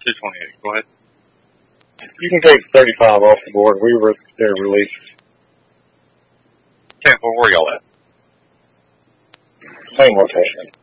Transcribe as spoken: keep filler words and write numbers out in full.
two twenty-eight. Go ahead. You can take thirty-five off the board. We were their release. Okay, well, where y'all at? Same location.